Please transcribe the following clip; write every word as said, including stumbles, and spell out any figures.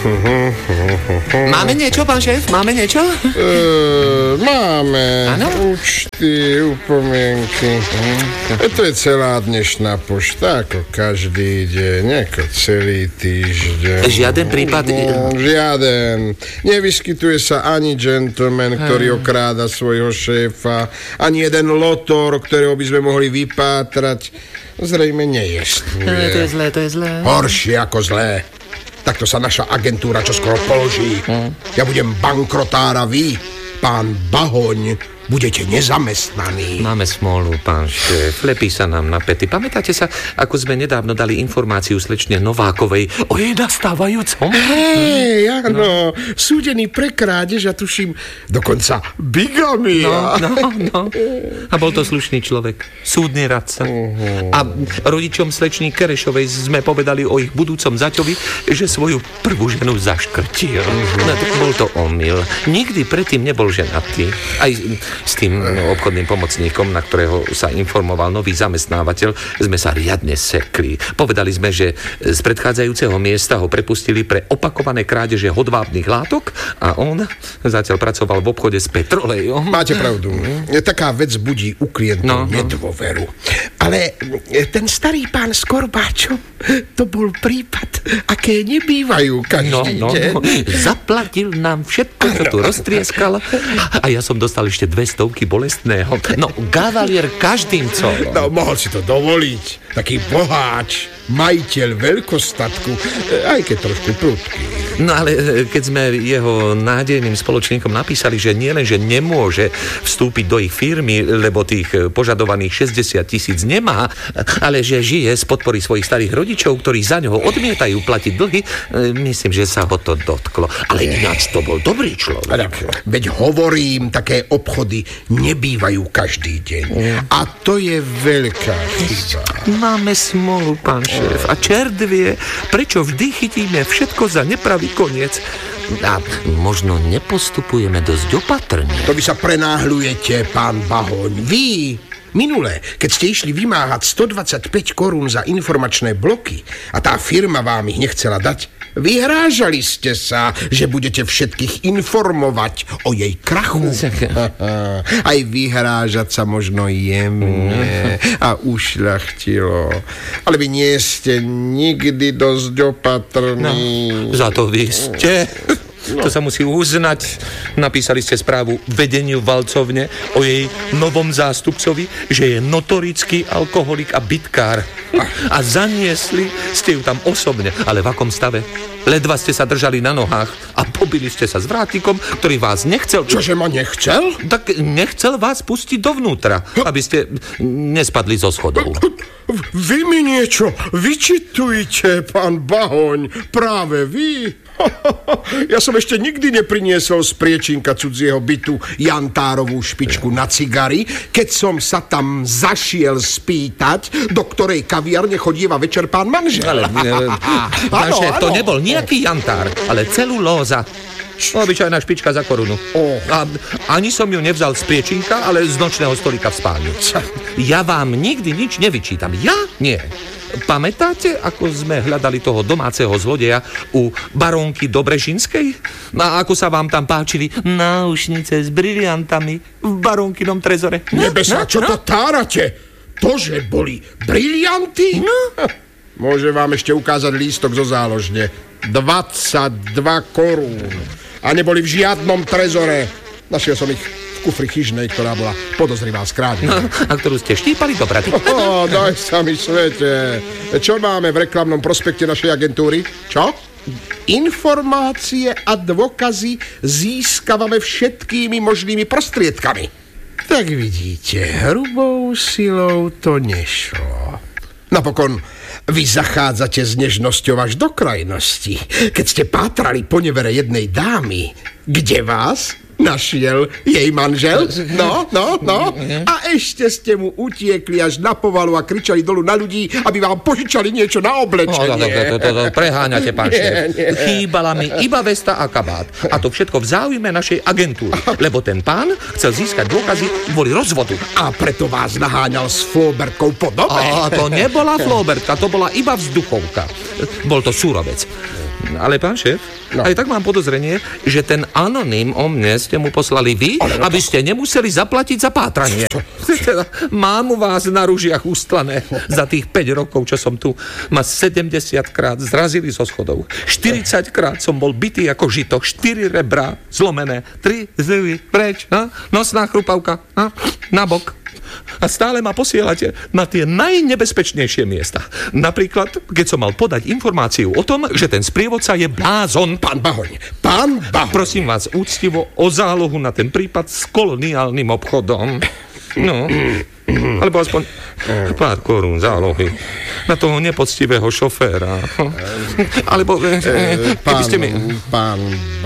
Máme niečo, pán šéf? Máme niečo? Uh, máme. Áno? Účty, upomienky. E, to je celá dnešná pošta, ako každý deň, ako celý týždeň. Žiaden prípad? No, žiaden. Nevyskytuje sa ani gentleman, ktorý okráda svojho šéfa, ani jeden lotor, ktorého by sme mohli vypátrať. Zrejme nejestvuje. To je zlé, to je zlé. Horšie ako zlé. Takto sa naša agentúra čoskoro položí. Ja budem bankrotár a vy, pán Bahoň, budete nezamestnaní. Máme smolu, pán šéf. Lepí sa nám na pety. Pamätáte sa, ako sme nedávno dali informáciu slečne Novákovej o jej nastávajúcom? Hej, áno. No. Súdený pre krádež a tuším dokonca bigamia. No, no, no. A bol to slušný človek. Súdny radca. Uh-huh. A rodičom slečny Kerešovej sme povedali o ich budúcom zaťovi, že svoju prvú ženu zaškrtil. Uh-huh. No, tak bol to omyl. Nikdy predtým nebol ženatý. Aj s tým obchodným pomocníkom, na ktorého sa informoval nový zamestnávateľ, sme sa riadne sekli. Povedali sme, že z predchádzajúceho miesta ho prepustili pre opakované krádeže hodvábnych látok a on zatiaľ pracoval v obchode s petrolejom. Máte pravdu. Taká vec budí u klientov no, nedôveru. Ale ten starý pán s korbáčom, to bol prípad, aké nebývajú každý no, no, deň. No. Zaplatil nám všetko, čo tu roztrieskal a ja som dostal ešte dve stovky bolestného. No, kavalier každým colom. No, mohol si to dovoliť. Taký boháč, majiteľ veľkostatku, aj keď trošku prudký. No ale keď sme jeho nádejným spoločníkom napísali, že nielen, že nemôže vstúpiť do ich firmy, lebo tých požadovaných šesťdesiat tisíc nemá, ale že žije z podpory svojich starých rodičov, ktorí za ňoho odmietajú platiť dlhy, myslím, že sa ho to dotklo. Ale ináč to bol dobrý človek. Veď hovorím, také obchody nebývajú každý deň. A to je veľká chyba. Máme smolu, pán šéf. A čert vie, prečo vždy chytíme všetko za nepravý koniec. A možno nepostupujeme dosť opatrne. To vy sa prenáhľujete, pán Bahoň. Vy, minule, keď ste išli vymáhať stodvadsaťpäť korún za informačné bloky a tá firma vám ich nechcela dať, vyhrážali ste sa, že budete všetkých informovať o jej krachu. Aj vyhrážať sa možno jemne a ušľachtilo. Ale vy nie ste nikdy dosť opatrní. No, za to vy ste. No. To sa musí uznať. Napísali ste správu vedeniu Valcovne o jej novom zástupcovi, že je notorický alkoholik a bitkár. A zaniesli ste ju tam osobne. Ale v akom stave? Ledva ste sa držali na nohách a pobili ste sa s vrátikom, ktorý vás nechcel... Čože ma nechcel? Tak nechcel vás pustiť dovnútra, aby ste nespadli zo schodov. Vy mi niečo vyčitujte, pán Bahoň. Práve vy... Ja som ešte nikdy nepriniesol z priečinka cudzieho bytu jantárovú špičku na cigary, keď som sa tam zašiel spýtať, do ktorej kaviarne chodíva večer pán manžel. Ale, pán šéf, to nebol nejaký jantár, ale celulóza. Obyčajná špička za korunu. Oh. A ani som ju nevzal z priečinka, ale z nočného stolika v spálni. Ja vám nikdy nič nevyčítam. Ja? Nie. Pamätáte, ako sme hľadali toho domáceho zlodeja u barónky Dobrežinskej? A ako sa vám tam páčili náušnice s briliantami v barónkynom trezore? Nebesa, čo to tárate? To, že boli brilianty? No. Môže vám ešte ukázať lístok zo záložne. dvadsaťdva korún. A neboli v žiadnom trezore. Našiel som ich v kufri chyžnej, ktorá bola podozrivá z krádeže. No, a ktorú ste štípali do braty. Oh, daj sa mi svete. Čo máme v reklamnom prospekte našej agentúry? Čo? Informácie a dôkazy získavame všetkými možnými prostriedkami. Tak vidíte, hrubou silou to nešlo. Napokon vy zachádzate s nežnosťou až do krajnosti. Keď ste pátrali po nevere jednej dámy, kde vás našiel jej manžel? No, no, no. A ešte ste mu utiekli až na povalu a kričali dolu na ľudí, aby vám požičali niečo na oblečenie. No, to, to, to, to preháňate, pán šéf. Chýbala mi iba vesta a kabát. A to všetko v záujme našej agentúry. Lebo ten pán chcel získať dôkazy kvôli rozvodu. A preto vás naháňal s flóberkou po dome. A to nebola flóberka, to bola iba vzduchovka. Bol to súrovec. Ale pán šéf, no. Aj tak mám podozrenie, že ten anonym o mne ste mu poslali vy, no, aby ste nemuseli zaplatiť za pátranie. Teda, mám u vás na ružiach ustlané za tých päť rokov, čo som tu. Ma sedemdesiatkrát zrazili zo schodov. štyridsaťkrát som bol bitý ako žito. štyri rebrá zlomené. tri zivy preč. Ha? Nosná chrupavka. Ha? Na bok. A stále ma posielate na tie najnebezpečnejšie miesta. Napríklad, keď som mal podať informáciu o tom, že ten sprievodca je blázon. Pán Bahoň, pán Bahoň. Prosím vás úctivo o zálohu na ten prípad s koloniálnym obchodom. No, alebo aspoň pár korún zálohy na toho nepoctivého šoféra. Alebo, e, keby ste mi... Pán